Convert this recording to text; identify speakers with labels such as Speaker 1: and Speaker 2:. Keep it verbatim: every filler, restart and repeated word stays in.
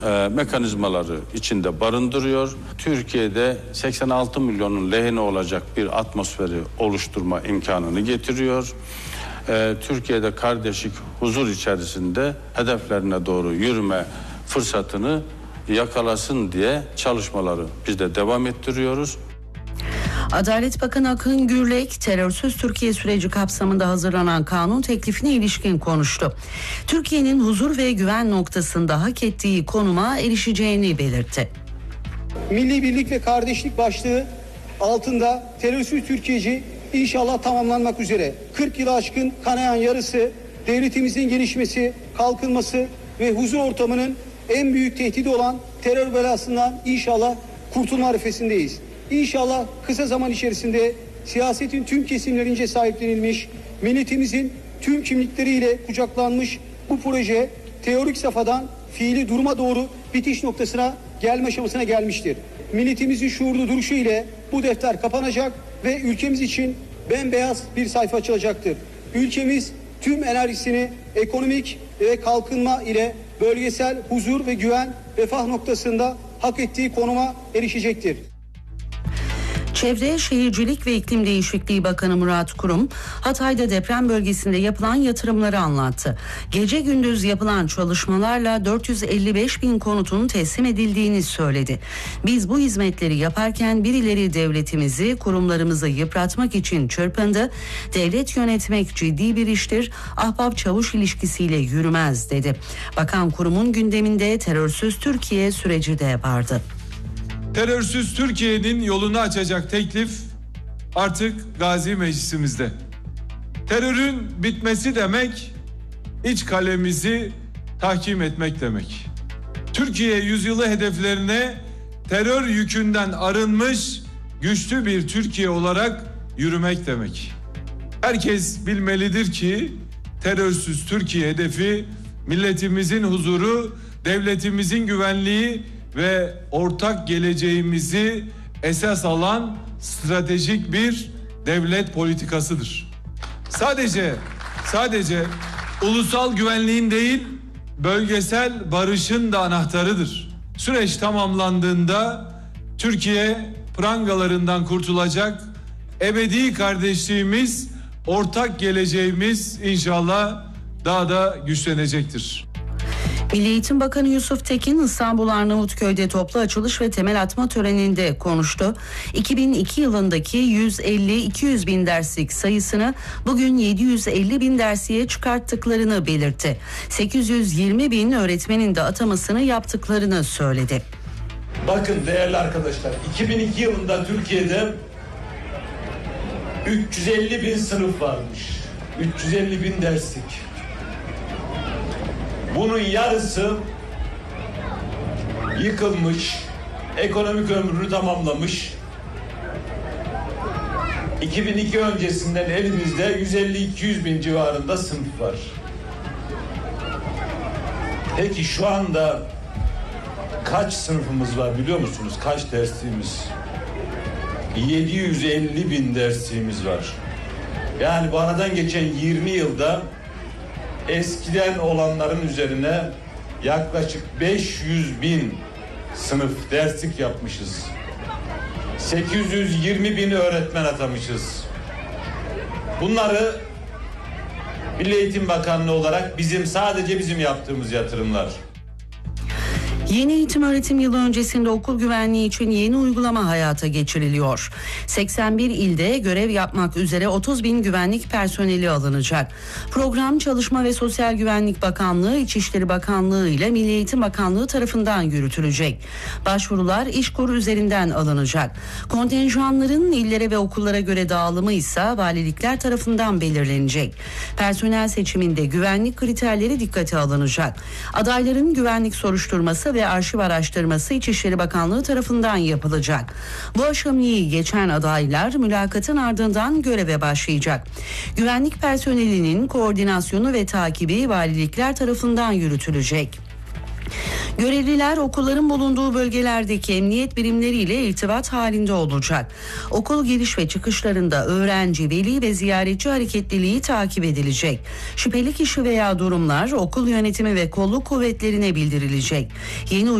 Speaker 1: e, mekanizmaları içinde barındırıyor. Türkiye'de seksen altı milyonun lehine olacak bir atmosferi oluşturma imkanını getiriyor. E, Türkiye'de kardeşlik, huzur içerisinde hedeflerine doğru yürüme fırsatını yakalasın diye çalışmaları biz de devam ettiriyoruz.
Speaker 2: Adalet Bakanı Akın Gürlek, terörsüz Türkiye süreci kapsamında hazırlanan kanun teklifine ilişkin konuştu. Türkiye'nin huzur ve güven noktasında hak ettiği konuma erişeceğini belirtti.
Speaker 3: Milli birlik ve kardeşlik başlığı altında terörsüz Türkiye'ci inşallah tamamlanmak üzere. kırk yılı aşkın kanayan yarısı, devletimizin gelişmesi, kalkınması ve huzur ortamının en büyük tehdidi olan terör belasından inşallah kurtulma arifesindeyiz. İnşallah kısa zaman içerisinde siyasetin tüm kesimlerince sahiplenilmiş, milletimizin tüm kimlikleriyle kucaklanmış bu proje teorik safhadan fiili duruma doğru bitiş noktasına gelme aşamasına gelmiştir. Milletimizin şuurlu duruşu ile bu defter kapanacak ve ülkemiz için bembeyaz bir sayfa açılacaktır. Ülkemiz tüm enerjisini ekonomik ve kalkınma ile bölgesel huzur ve güven, refah noktasında hak ettiği konuma erişecektir.
Speaker 2: Çevre, Şehircilik ve İklim Değişikliği Bakanı Murat Kurum, Hatay'da deprem bölgesinde yapılan yatırımları anlattı. Gece gündüz yapılan çalışmalarla dört yüz elli beş bin konutun teslim edildiğini söyledi. Biz bu hizmetleri yaparken birileri devletimizi, kurumlarımızı yıpratmak için çırpındı. Devlet yönetmek ciddi bir iştir, ahbap-çavuş ilişkisiyle yürümez dedi. Bakan Kurum'un gündeminde terörsüz Türkiye süreci de vardı.
Speaker 4: Terörsüz Türkiye'nin yolunu açacak teklif artık Gazi Meclisimizde. Terörün bitmesi demek, iç kalemizi tahkim etmek demek. Türkiye yüzyılı hedeflerine terör yükünden arınmış güçlü bir Türkiye olarak yürümek demek. Herkes bilmelidir ki terörsüz Türkiye hedefi milletimizin huzuru, devletimizin güvenliği ve ortak geleceğimizi esas alan stratejik bir devlet politikasıdır. Sadece sadece ulusal güvenliğin değil, bölgesel barışın da anahtarıdır. Süreç tamamlandığında Türkiye prangalarından kurtulacak, ebedi kardeşliğimiz, ortak geleceğimiz inşallah daha da güçlenecektir.
Speaker 2: Milli Eğitim Bakanı Yusuf Tekin, İstanbul Arnavutköy'de toplu açılış ve temel atma töreninde konuştu. iki bin iki yılındaki yüz elli iki yüz bin derslik sayısını bugün yedi yüz elli bin dersiye çıkarttıklarını belirtti. sekiz yüz yirmi bin öğretmenin de atamasını yaptıklarını söyledi.
Speaker 5: Bakın değerli arkadaşlar, iki bin iki yılında Türkiye'de üç yüz elli bin sınıf varmış. üç yüz elli bin derslik. Bunun yarısı yıkılmış, ekonomik ömrünü tamamlamış. iki bin iki öncesinden elimizde yüz elli iki yüz bin civarında sınıf var. Peki şu anda kaç sınıfımız var biliyor musunuz? Kaç dersliğimiz? yedi yüz elli bin dersliğimiz var. Yani bu aradan geçen yirmi yılda eskiden olanların üzerine yaklaşık beş yüz bin sınıf derslik yapmışız. sekiz yüz yirmi bin öğretmen atamışız. Bunları Milli Eğitim Bakanlığı olarak bizim sadece bizim yaptığımız yatırımlar.
Speaker 2: Yeni eğitim öğretim yılı öncesinde okul güvenliği için yeni uygulama hayata geçiriliyor. seksen bir ilde görev yapmak üzere otuz bin güvenlik personeli alınacak. Program Çalışma ve Sosyal Güvenlik Bakanlığı, İçişleri Bakanlığı ile Milli Eğitim Bakanlığı tarafından yürütülecek. Başvurular İşkur üzerinden alınacak. Kontenjanların illere ve okullara göre dağılımı ise valilikler tarafından belirlenecek. Personel seçiminde güvenlik kriterleri dikkate alınacak. Adayların güvenlik soruşturması ve arşiv araştırması İçişleri Bakanlığı tarafından yapılacak. Bu aşamayı geçen adaylar mülakatın ardından göreve başlayacak. Güvenlik personelinin koordinasyonu ve takibi valilikler tarafından yürütülecek. Görevliler okulların bulunduğu bölgelerdeki emniyet birimleriyle irtibat halinde olacak. Okul giriş ve çıkışlarında öğrenci, veli ve ziyaretçi hareketliliği takip edilecek. Şüpheli kişi veya durumlar okul yönetimi ve kolluk kuvvetlerine bildirilecek. Yeni